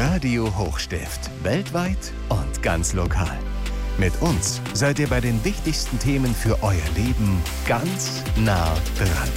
Radio Hochstift. Weltweit und ganz lokal. Mit uns seid ihr bei den wichtigsten Themen für euer Leben ganz nah dran.